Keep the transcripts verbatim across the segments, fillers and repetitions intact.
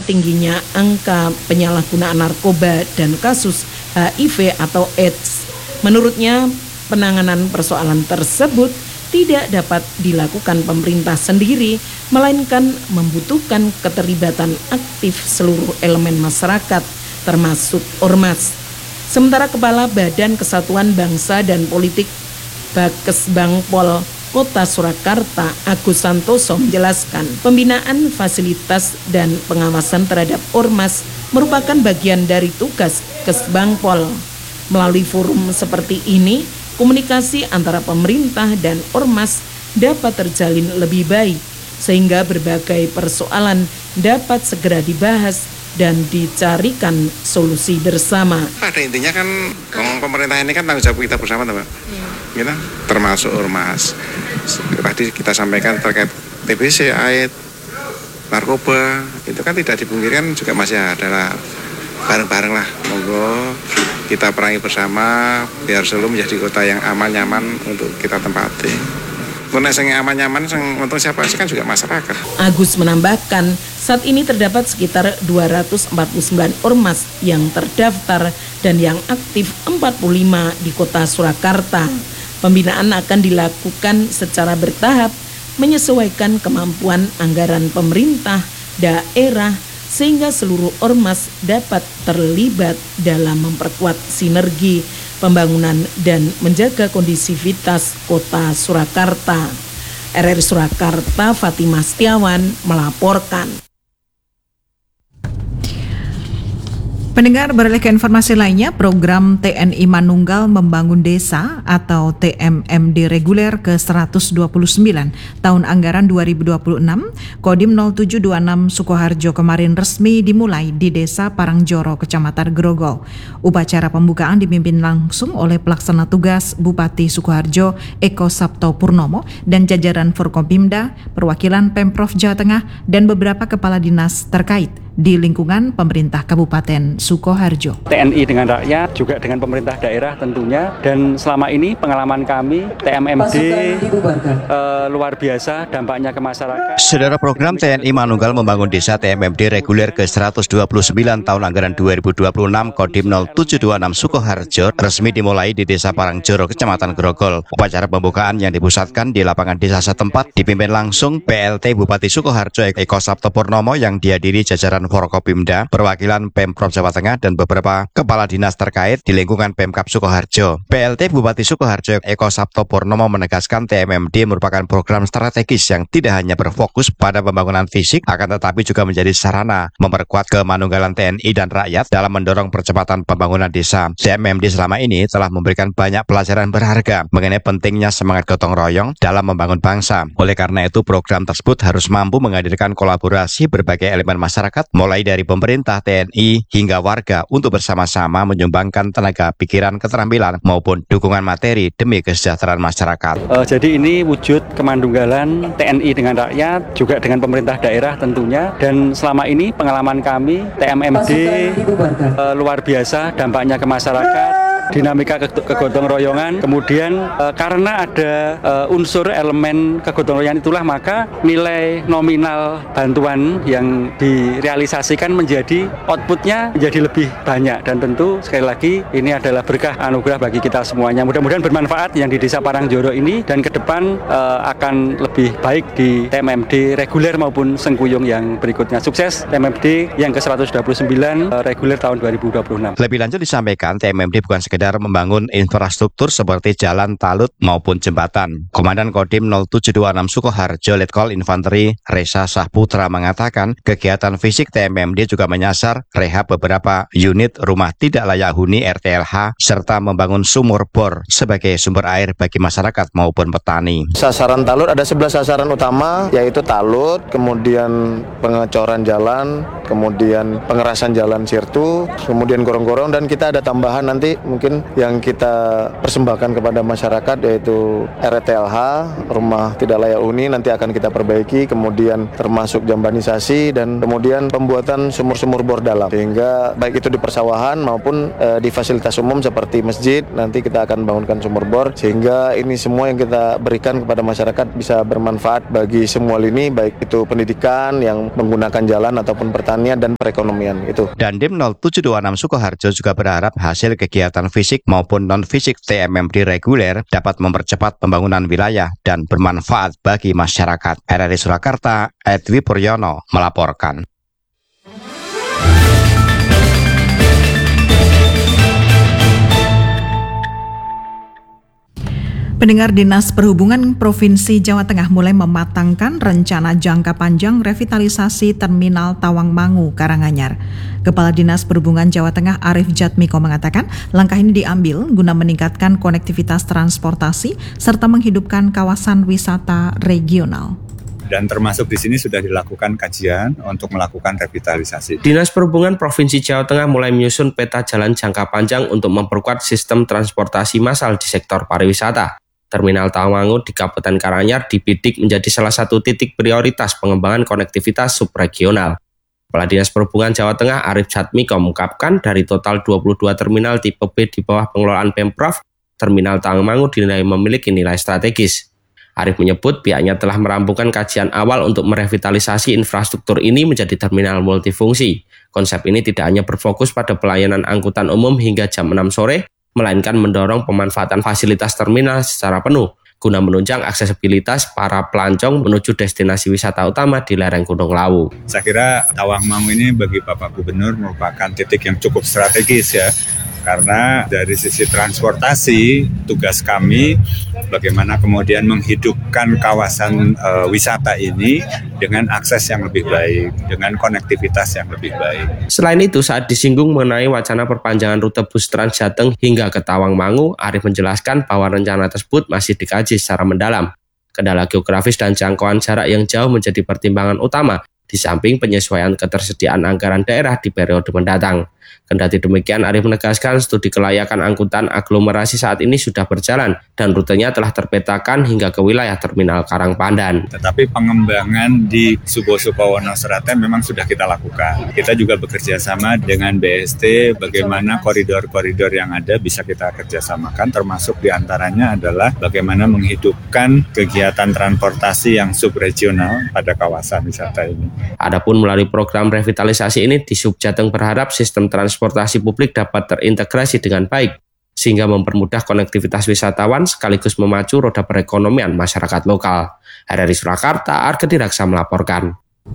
tingginya angka penyalahgunaan narkoba dan kasus H I V atau AIDS. Menurutnya, penanganan persoalan tersebut tidak dapat dilakukan pemerintah sendiri, melainkan membutuhkan keterlibatan aktif seluruh elemen masyarakat, termasuk ormas. Sementara Kepala Badan Kesatuan Bangsa dan Politik Bakesbangpol Kota Surakarta, Agus Santoso menjelaskan, pembinaan fasilitas dan pengawasan terhadap ormas merupakan bagian dari tugas Kesbangpol. Melalui forum seperti ini, komunikasi antara pemerintah dan ormas dapat terjalin lebih baik, sehingga berbagai persoalan dapat segera dibahas dan dicarikan solusi bersama. Pada intinya kan pemerintah ini kan tanggung jawab kita bersama, Mbak. Hmm. Kita termasuk ormas. Tadi kita sampaikan terkait T B C, A I D, narkoba, itu kan tidak dipungkirkan juga masih adalah bareng-bareng lah. Monggo kita perangi bersama biar Solo menjadi kota yang aman nyaman untuk kita tempati. Karena yang aman nyaman untuk siapa sih kan juga masyarakat. Agus menambahkan, saat ini terdapat sekitar dua ratus empat puluh sembilan ormas yang terdaftar dan yang aktif empat puluh lima di Kota Surakarta. Pembinaan akan dilakukan secara bertahap menyesuaikan kemampuan anggaran pemerintah daerah sehingga seluruh ormas dapat terlibat dalam memperkuat sinergi pembangunan dan menjaga kondisivitas Kota Surakarta. R R I Surakarta, Fatimah Setiawan melaporkan. Pendengar, beralih ke informasi lainnya, program T N I Manunggal Membangun Desa atau T M M D reguler ke seratus dua puluh sembilan tahun anggaran dua ribu dua puluh enam, Kodim nol tujuh dua enam Sukoharjo kemarin resmi dimulai di Desa Parangjoro, Kecamatan Grogol. Upacara pembukaan dipimpin langsung oleh pelaksana tugas Bupati Sukoharjo Eko Sabto Purnomo dan jajaran Forkopimda, perwakilan Pemprov Jawa Tengah dan beberapa kepala dinas terkait di lingkungan pemerintah Kabupaten Sukoharjo. T N I dengan rakyat, juga dengan pemerintah daerah tentunya, dan selama ini pengalaman kami T M M D uh, luar biasa dampaknya ke masyarakat. Saudara, program T N I Manunggal Membangun Desa T M M D reguler ke seratus dua puluh sembilan tahun anggaran dua ribu dua puluh enam Kodim nol tujuh dua enam Sukoharjo resmi dimulai di Desa Parangjoro, Kecamatan Grogol. Upacara pembukaan yang dipusatkan di lapangan desa setempat dipimpin langsung P L T Bupati Sukoharjo Eko Sabto Purnomo yang dihadiri jajaran Forkopimda, perwakilan Pemprov Jawa Tengah dan beberapa kepala dinas terkait di lingkungan Pemkab Sukoharjo. P L T Bupati Sukoharjo Eko Sabto Purnomo menegaskan T M M D merupakan program strategis yang tidak hanya berfokus pada pembangunan fisik, akan tetapi juga menjadi sarana memperkuat kemanunggalan T N I dan rakyat dalam mendorong percepatan pembangunan desa. T M M D selama ini telah memberikan banyak pelajaran berharga mengenai pentingnya semangat gotong royong dalam membangun bangsa. Oleh karena itu, program tersebut harus mampu menghadirkan kolaborasi berbagai elemen masyarakat, mulai dari pemerintah, T N I, hingga warga untuk bersama-sama menyumbangkan tenaga, pikiran, keterampilan maupun dukungan materi demi kesejahteraan masyarakat. Uh, jadi ini wujud kemandunggalan T N I dengan rakyat, juga dengan pemerintah daerah tentunya, dan selama ini pengalaman kami T M M D uh, luar biasa dampaknya ke masyarakat. Dinamika kegotong royongan, kemudian e, karena ada e, unsur elemen kegotong royongan itulah maka nilai nominal bantuan yang direalisasikan menjadi outputnya menjadi lebih banyak, dan tentu sekali lagi ini adalah berkah anugerah bagi kita semuanya. Mudah-mudahan bermanfaat yang di Desa Parangjoro ini, dan ke depan e, akan lebih baik di T M M D reguler maupun Sengkuyung yang berikutnya. Sukses T M M D yang ke seratus dua puluh sembilan e, reguler tahun dua ribu dua puluh enam. Lebih lanjut disampaikan, T M M D bukan sekedar membangun infrastruktur seperti jalan, talut, maupun jembatan. Komandan Kodim nol tujuh dua enam Sukoharjo Letkol Infanteri Resa Sahputra mengatakan kegiatan fisik T M M D juga menyasar rehab beberapa unit rumah tidak layak huni R T L H serta membangun sumur bor sebagai sumber air bagi masyarakat maupun petani. Sasaran talut ada sebelas sasaran utama, yaitu talut, kemudian pengecoran jalan, kemudian pengerasan jalan sirtu, kemudian gorong-gorong, dan kita ada tambahan nanti mungkin yang kita persembahkan kepada masyarakat yaitu R T L H, rumah tidak layak huni, nanti akan kita perbaiki, kemudian termasuk jambanisasi dan kemudian pembuatan sumur-sumur bor dalam, sehingga baik itu di persawahan maupun e, di fasilitas umum seperti masjid nanti kita akan bangunkan sumur bor, sehingga ini semua yang kita berikan kepada masyarakat bisa bermanfaat bagi semua lini, baik itu pendidikan yang menggunakan jalan ataupun pertanian pertanian dan perekonomian itu. Dandim nol tujuh dua enam Sukoharjo juga berharap hasil kegiatan fisik maupun non-fisik T M M D reguler dapat mempercepat pembangunan wilayah dan bermanfaat bagi masyarakat. R R I Surakarta, Edwi Puryono melaporkan. Pendengar, Dinas Perhubungan Provinsi Jawa Tengah mulai mematangkan rencana jangka panjang revitalisasi Terminal Tawangmangu, Karanganyar. Kepala Dinas Perhubungan Jawa Tengah Arif Jatmiko mengatakan langkah ini diambil guna meningkatkan konektivitas transportasi serta menghidupkan kawasan wisata regional. Dan termasuk di sini sudah dilakukan kajian untuk melakukan revitalisasi. Dinas Perhubungan Provinsi Jawa Tengah mulai menyusun peta jalan jangka panjang untuk memperkuat sistem transportasi massal di sektor pariwisata. Terminal Tawangmangu di Kabupaten Karanganyar dibidik menjadi salah satu titik prioritas pengembangan konektivitas subregional. Kepala Dinas Perhubungan Jawa Tengah Arif Jatmiko mengungkapkan dari total dua puluh dua terminal tipe B di bawah pengelolaan Pemprov, Terminal Tawangmangu dinilai memiliki nilai strategis. Arif menyebut pihaknya telah merampungkan kajian awal untuk merevitalisasi infrastruktur ini menjadi terminal multifungsi. Konsep ini tidak hanya berfokus pada pelayanan angkutan umum hingga jam enam sore, melainkan mendorong pemanfaatan fasilitas terminal secara penuh, guna menunjang aksesibilitas para pelancong menuju destinasi wisata utama di lereng Gunung Lawu. Saya kira Tawangmangu ini bagi Bapak Gubernur merupakan titik yang cukup strategis ya, karena dari sisi transportasi tugas kami bagaimana kemudian menghidupkan kawasan e, wisata ini dengan akses yang lebih baik, dengan konektivitas yang lebih baik. Selain itu, saat disinggung mengenai wacana perpanjangan rute bus Trans Jateng hingga ke Tawangmangu, Arif menjelaskan bahwa rencana tersebut masih dikaji secara mendalam. Kendala geografis dan jangkauan jarak yang jauh menjadi pertimbangan utama, di samping penyesuaian ketersediaan anggaran daerah di periode mendatang. Kendati demikian, Arif menegaskan studi kelayakan angkutan aglomerasi saat ini sudah berjalan dan rutenya telah terpetakan hingga ke wilayah Terminal Karangpandan. Tetapi pengembangan di Subo-Subo Wonoseraten memang sudah kita lakukan. Kita juga bekerja sama dengan B S T, bagaimana koridor-koridor yang ada bisa kita kerjasamakan, termasuk diantaranya adalah bagaimana menghidupkan kegiatan transportasi yang subregional pada kawasan wisata ini. Adapun melalui program revitalisasi ini, di Subjateng berharap sistem transportasi publik dapat terintegrasi dengan baik, sehingga mempermudah konektivitas wisatawan sekaligus memacu roda perekonomian masyarakat lokal. R R I Surakarta, Argedi Raksa melaporkan.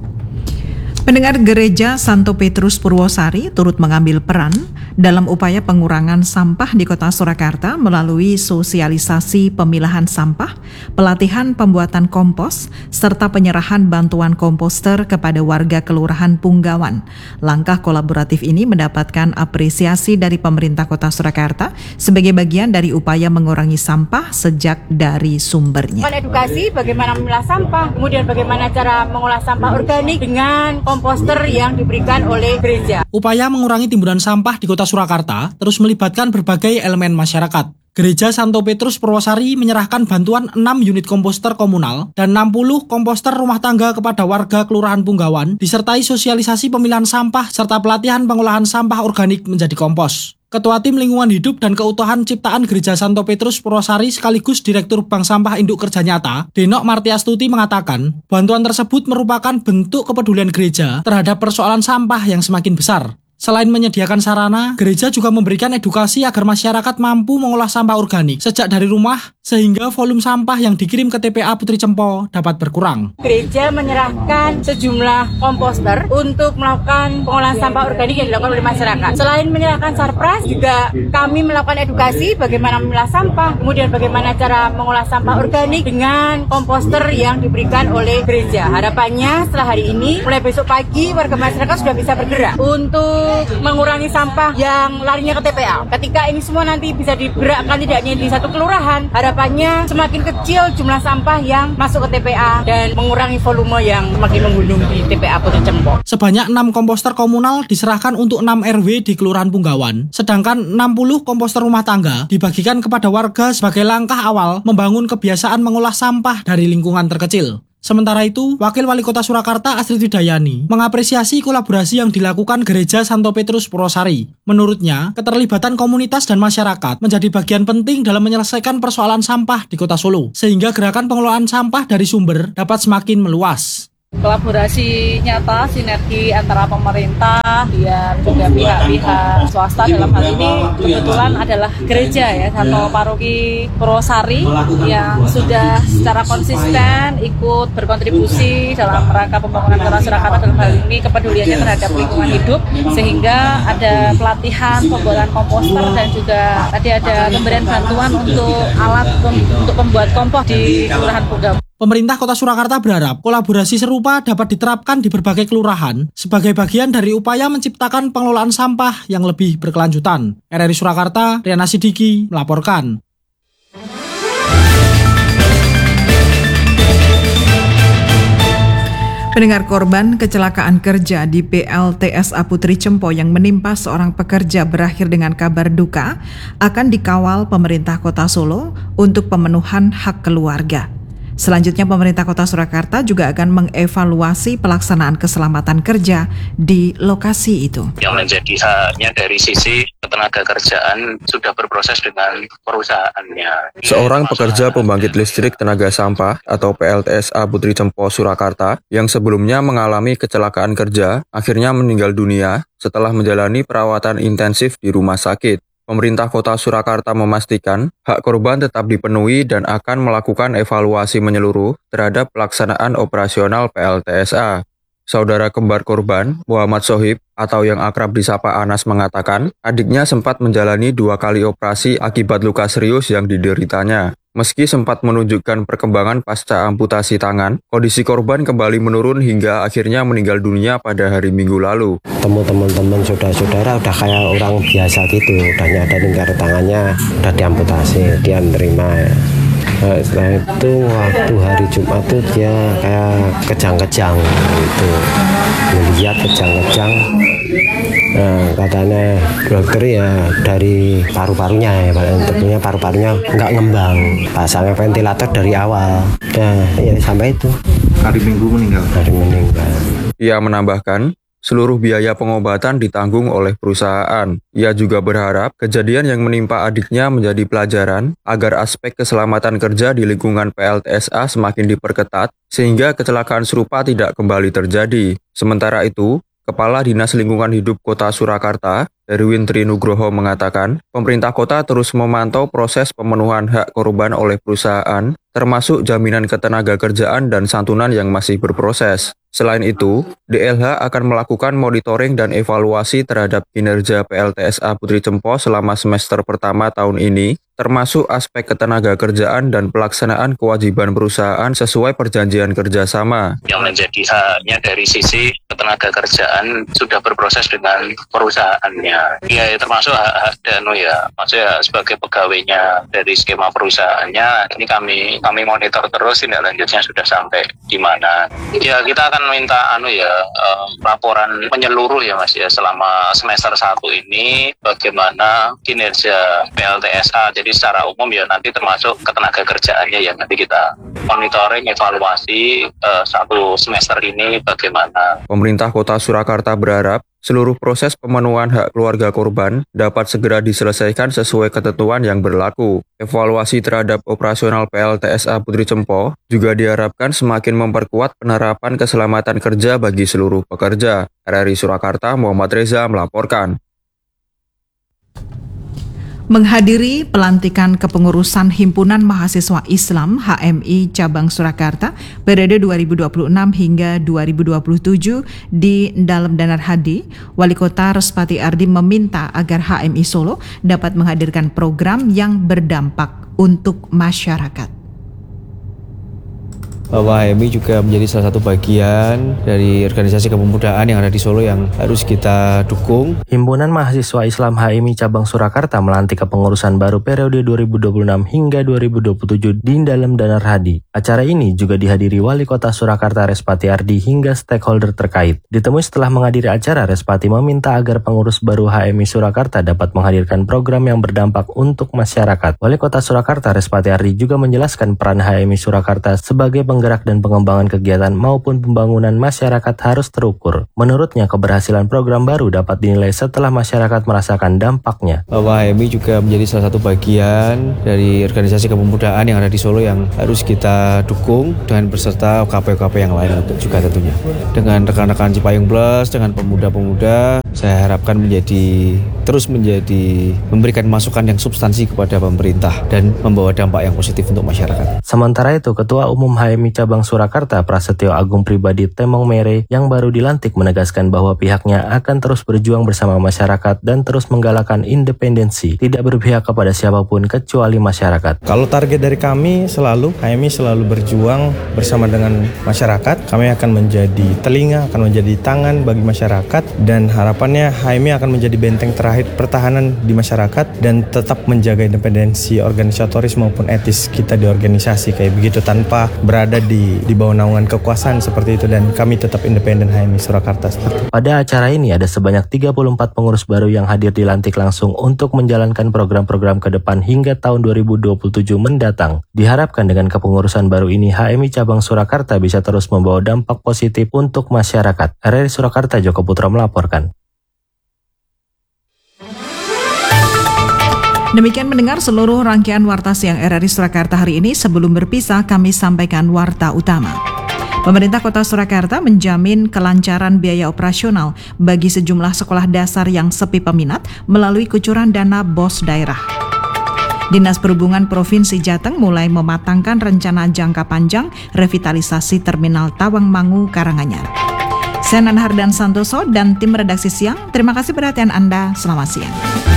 Pendengar, Gereja Santo Petrus Purwosari turut mengambil peran dalam upaya pengurangan sampah di Kota Surakarta melalui sosialisasi pemilahan sampah, pelatihan pembuatan kompos, serta penyerahan bantuan komposter kepada warga Kelurahan Punggawan. Langkah kolaboratif ini mendapatkan apresiasi dari pemerintah Kota Surakarta sebagai bagian dari upaya mengurangi sampah sejak dari sumbernya. Edukasi bagaimana memilah sampah, kemudian bagaimana cara mengolah sampah organik dengan komposter yang diberikan oleh gereja. Upaya mengurangi timbunan sampah di Kota Surakarta terus melibatkan berbagai elemen masyarakat. Gereja Santo Petrus Purwosari menyerahkan bantuan enam unit komposter komunal dan enam puluh komposter rumah tangga kepada warga Kelurahan Punggawan, disertai sosialisasi pemilihan sampah serta pelatihan pengolahan sampah organik menjadi kompos. Ketua Tim Lingkungan Hidup dan Keutuhan Ciptaan Gereja Santo Petrus Purwosari sekaligus Direktur Bank Sampah Induk Kerja Nyata, Denok Martiastuti mengatakan, bantuan tersebut merupakan bentuk kepedulian gereja terhadap persoalan sampah yang semakin besar. Selain menyediakan sarana, gereja juga memberikan edukasi agar masyarakat mampu mengolah sampah organik sejak dari rumah, sehingga volume sampah yang dikirim ke T P A Putri Cempo dapat berkurang. Gereja menyerahkan sejumlah komposter untuk melakukan pengolahan sampah organik yang dilakukan oleh masyarakat. Selain menyerahkan sarpras, juga kami melakukan edukasi bagaimana memilah sampah, kemudian bagaimana cara mengolah sampah organik dengan komposter yang diberikan oleh gereja. Harapannya setelah hari ini, mulai besok pagi warga masyarakat sudah bisa bergerak untuk mengurangi sampah yang larinya ke T P A. Ketika ini semua nanti bisa digerakkan tidak hanya di satu kelurahan, harapannya semakin kecil jumlah sampah yang masuk ke T P A dan mengurangi volume yang makin menggulung di T P A Putri Cempo. Sebanyak enam komposter komunal diserahkan untuk enam R W di Kelurahan Punggawan, sedangkan enam puluh komposter rumah tangga dibagikan kepada warga sebagai langkah awal membangun kebiasaan mengolah sampah dari lingkungan terkecil. Sementara itu, Wakil Wali Kota Surakarta Astrid Widayani mengapresiasi kolaborasi yang dilakukan Gereja Santo Petrus Purwosari. Menurutnya, keterlibatan komunitas dan masyarakat menjadi bagian penting dalam menyelesaikan persoalan sampah di Kota Solo, sehingga gerakan pengelolaan sampah dari sumber dapat semakin meluas. Kolaborasi nyata, sinergi antara pemerintah dan juga pihak-pihak swasta dalam hal ini kebetulan adalah gereja ya, atau paroki Purwosari yang sudah secara konsisten ikut berkontribusi dalam rangka pembangunan Kota Surakarta, dalam hal ini kepeduliannya terhadap lingkungan hidup, sehingga ada pelatihan pembuatan komposter dan juga tadi ada pemberian bantuan untuk alat pem- untuk membuat kompos di Kelurahan Pugam. Pemerintah Kota Surakarta berharap kolaborasi serupa dapat diterapkan di berbagai kelurahan sebagai bagian dari upaya menciptakan pengelolaan sampah yang lebih berkelanjutan. R R I Surakarta, Riana Sidiki melaporkan. Pendengar, korban kecelakaan kerja di P L T S A Putri Cempo yang menimpa seorang pekerja berakhir dengan kabar duka akan dikawal pemerintah Kota Solo untuk pemenuhan hak keluarga. Selanjutnya, pemerintah Kota Surakarta juga akan mengevaluasi pelaksanaan keselamatan kerja di lokasi itu. Yang menjadi haknya dari sisi ketenaga kerjaan sudah berproses dengan perusahaannya. Seorang pekerja pembangkit listrik tenaga sampah atau P L T S A Putri Cempo Surakarta yang sebelumnya mengalami kecelakaan kerja akhirnya meninggal dunia setelah menjalani perawatan intensif di rumah sakit. Pemerintah Kota Surakarta memastikan hak korban tetap dipenuhi dan akan melakukan evaluasi menyeluruh terhadap pelaksanaan operasional P L T S A. Saudara kembar korban, Muhammad Sohib, atau yang akrab disapa Anas, mengatakan adiknya sempat menjalani dua kali operasi akibat luka serius yang dideritanya. Meski sempat menunjukkan perkembangan pasca amputasi tangan, kondisi korban kembali menurun hingga akhirnya meninggal dunia pada hari Minggu lalu. Temu teman-teman saudara-saudara udah kayak orang biasa gitu, udah nyadarin kalau tangannya udah diamputasi, dia menerima ya. Nah, setelah itu waktu hari Jumat tuh dia kayak kejang-kejang gitu, melihat kejang-kejang. Nah, katanya dokter ya dari paru-parunya ya, tentunya paru-parunya nggak ngembang, pasangnya ventilator dari awal. Nah, ya sampai itu. Hari Minggu meninggal. Hari meninggal. Ia menambahkan, seluruh biaya pengobatan ditanggung oleh perusahaan. Ia juga berharap kejadian yang menimpa adiknya menjadi pelajaran agar aspek keselamatan kerja di lingkungan P L T S A semakin diperketat sehingga kecelakaan serupa tidak kembali terjadi. Sementara itu, Kepala Dinas Lingkungan Hidup Kota Surakarta, Erwin Trinugroho, mengatakan pemerintah kota terus memantau proses pemenuhan hak korban oleh perusahaan, termasuk jaminan ketenaga kerjaan dan santunan yang masih berproses. Selain itu, D L H akan melakukan monitoring dan evaluasi terhadap kinerja P L T S A Putri Cempo selama semester pertama tahun ini, termasuk aspek ketenaga kerjaan dan pelaksanaan kewajiban perusahaan sesuai perjanjian kerjasama. Yang menjadi haknya dari sisi ketenaga kerjaan sudah berproses dengan perusahaannya. Ya, ya termasuk hak dan ya, maksudnya sebagai pegawainya dari skema perusahaannya, ini kami kami monitor terus tindak lanjutnya sudah sampai di mana. Ya, kita akan minta anu ya uh, laporan menyeluruh ya Mas ya selama semester satu ini bagaimana kinerja P L T S A. Jadi secara umum ya nanti termasuk ketenaga kerjaannya ya nanti kita monitoring evaluasi uh, satu semester ini bagaimana. Pemerintah Kota Surakarta berharap seluruh proses pemenuhan hak keluarga korban dapat segera diselesaikan sesuai ketentuan yang berlaku. Evaluasi terhadap operasional P L T S A Putri Cempo juga diharapkan semakin memperkuat penerapan keselamatan kerja bagi seluruh pekerja. R R I Surakarta, Muhammad Reza melaporkan. Menghadiri pelantikan kepengurusan Himpunan Mahasiswa Islam H M I Cabang Surakarta periode dua ribu dua puluh enam hingga dua ribu dua puluh tujuh di Dalam Danar Hadi, Wali Kota Respati Ardi meminta agar H M I Solo dapat menghadirkan program yang berdampak untuk masyarakat. Bahwa H M I juga menjadi salah satu bagian dari organisasi kepemudaan yang ada di Solo yang harus kita dukung. Himpunan Mahasiswa Islam H M I Cabang Surakarta melantik kepengurusan baru periode dua ribu dua puluh enam hingga dua ribu dua puluh tujuh di Dalam Danar Hadi. Acara ini juga dihadiri Wali Kota Surakarta Respati Ardi hingga stakeholder terkait. Ditemui setelah menghadiri acara, Respati meminta agar pengurus baru H M I Surakarta dapat menghadirkan program yang berdampak untuk masyarakat. Wali Kota Surakarta Respati Ardi juga menjelaskan peran H M I Surakarta sebagai penggerak penggerak dan pengembangan kegiatan maupun pembangunan masyarakat harus terukur. Menurutnya, keberhasilan program baru dapat dinilai setelah masyarakat merasakan dampaknya. Bahwa H M I juga menjadi salah satu bagian dari organisasi kepemudaan yang ada di Solo yang harus kita dukung dengan berserta K P K P yang lain juga tentunya. Dengan rekan-rekan Cipayung Plus, dengan pemuda-pemuda, saya harapkan menjadi terus menjadi memberikan masukan yang substansi kepada pemerintah dan membawa dampak yang positif untuk masyarakat. Sementara itu, Ketua Umum H M I Cabang Surakarta Prasetyo Agung Pribadi Temong Mere yang baru dilantik menegaskan bahwa pihaknya akan terus berjuang bersama masyarakat dan terus menggalakkan independensi, tidak berpihak kepada siapapun kecuali masyarakat. Kalau target dari kami selalu, H M I selalu berjuang bersama dengan masyarakat. Kami akan menjadi telinga, akan menjadi tangan bagi masyarakat, dan harapannya H M I akan menjadi benteng terakhir pertahanan di masyarakat dan tetap menjaga independensi organisatoris maupun etis kita di organisasi kayak begitu tanpa berada di di bawah naungan kekuasaan seperti itu, dan kami tetap independen H M I Surakarta. Pada acara ini ada sebanyak tiga puluh empat pengurus baru yang hadir dilantik langsung untuk menjalankan program-program ke depan hingga tahun dua ribu dua puluh tujuh mendatang. Diharapkan dengan kepengurusan baru ini H M I Cabang Surakarta bisa terus membawa dampak positif untuk masyarakat. R R I Surakarta, Joko Putra melaporkan. Demikian mendengar seluruh rangkaian Warta Siang R R I Surakarta hari ini. Sebelum berpisah, kami sampaikan warta utama. Pemerintah Kota Surakarta menjamin kelancaran biaya operasional bagi sejumlah sekolah dasar yang sepi peminat melalui kucuran dana BOS daerah. Dinas Perhubungan Provinsi Jateng mulai mematangkan rencana jangka panjang revitalisasi Terminal Tawangmangu Karanganyar. Saya Nanhar dan Santoso dan tim redaksi siang, terima kasih perhatian Anda, selamat siang.